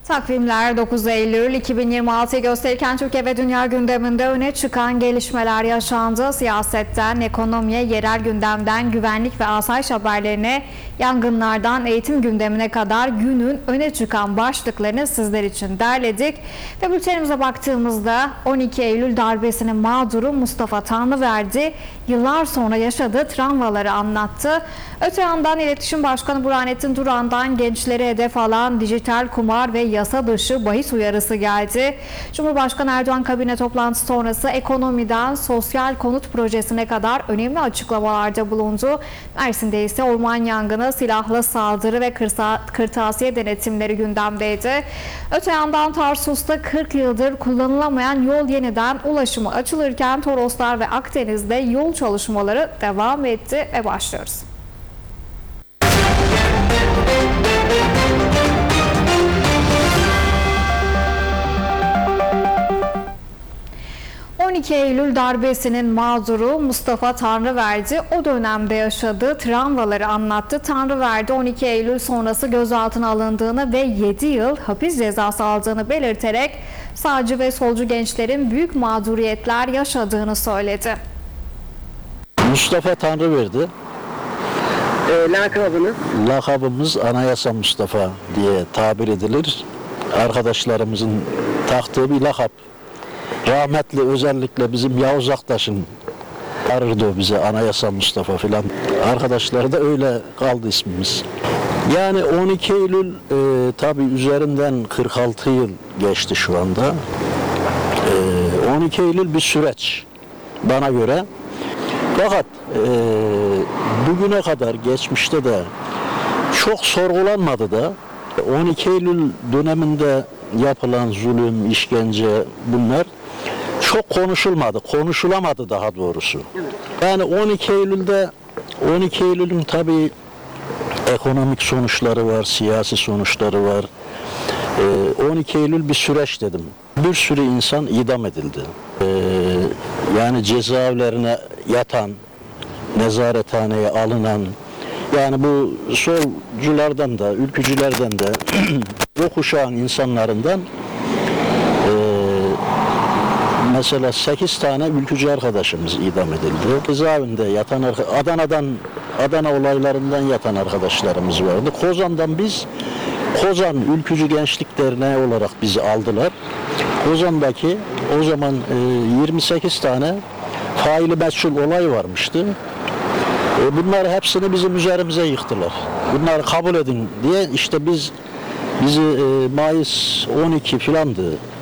Takvimler 9 Eylül 2026'yı gösterirken Türkiye ve dünya gündeminde öne çıkan gelişmeler yaşandı. Siyasetten, ekonomiye, yerel gündemden, güvenlik ve asayiş haberlerine, yangınlardan eğitim gündemine kadar günün öne çıkan başlıklarını sizler için derledik. Ve bültenimize baktığımızda 12 Eylül darbesinin mağduru Mustafa Tanrıverdi yıllar sonra yaşadığı travmaları anlattı. Öte yandan İletişim Başkanı Burhanettin Duran'dan gençlere hedef alan dijital kumar ve yasa dışı bahis uyarısı geldi. Cumhurbaşkanı Erdoğan kabine toplantısı sonrası ekonomiden sosyal konut projesine kadar önemli açıklamalarda bulundu. Mersin'de ise orman yangını, silahlı saldırı ve kırtasiye denetimleri gündemdeydi. Öte yandan Tarsus'ta 40 yıldır kullanılamayan yol yeniden ulaşıma açılırken Toroslar ve Akdeniz'de yol çalışmaları devam etti ve başlıyoruz. ...12 Eylül darbesinin mağduru Mustafa Tanrıverdi o dönemde yaşadığı travmaları anlattı. Tanrıverdi 12 Eylül sonrası gözaltına alındığını ve 7 yıl hapis cezası aldığını belirterek sağcı ve solcu gençlerin büyük mağduriyetler yaşadığını söyledi. Mustafa Tanrıverdi. Lakabınız? Lakabımız Anayasa Mustafa diye tabir edilir. Arkadaşlarımızın taktığı bir lakap. Rahmetli özellikle bizim Yavuz Aktaş'ın arırdı o bize Anayasa Mustafa filan. Arkadaşları da öyle kaldı ismimiz. Yani 12 Eylül tabii üzerinden 46 yıl geçti şu anda. 12 Eylül bir süreç bana göre. Fakat bugüne kadar geçmişte de çok sorgulanmadı da 12 Eylül döneminde yapılan zulüm, işkence bunlar çok konuşulmadı, konuşulamadı daha doğrusu. Yani 12 Eylül'ün tabii ekonomik sonuçları var, siyasi sonuçları var. 12 Eylül bir süreç dedim. Bir sürü insan idam edildi. Yani cezaevlerine yatan, nezarethaneye alınan, yani bu solculardan da, ülkücülerden de, o kuşağın insanlarından mesela 8 tane ülkücü arkadaşımız idam edildi. Cezaevinde yatan, Adana olaylarından yatan arkadaşlarımız vardı. Kozan'dan Kozan Ülkücü Gençlik Derneği olarak bizi aldılar. Kozan'daki o zaman 28 tane faili meçhul olay varmıştı. Bunları hepsini bizim üzerimize yıktılar. Bunları kabul edin diye işte bizi Mayıs 12 filandı.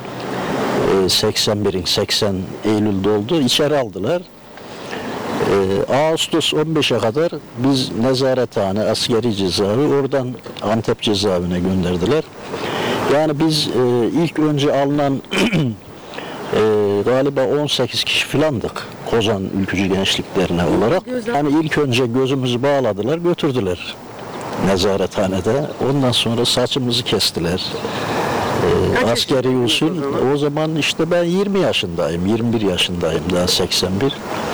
80 Eylül'de oldu. İçeri aldılar. Ağustos 15'e kadar biz nezarethane, askeri cezaevi, oradan Antep cezaevine gönderdiler. Yani biz ilk önce alınan galiba 18 kişi filandık Kozan Ülkücü Gençlik Derneği olarak. Yani ilk önce gözümüzü bağladılar, götürdüler nezarethanede. Ondan sonra saçımızı kestiler. Askeri usul. O zaman işte ben 20 yaşındayım, 21 yaşındayım daha 81.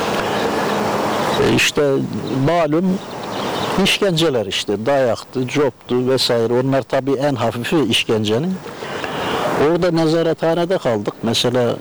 İşte malum işkenceler işte, dayaktı, coptu vesaire. Onlar tabii en hafifi işkencenin. Orada nezarethanede kaldık. Mesela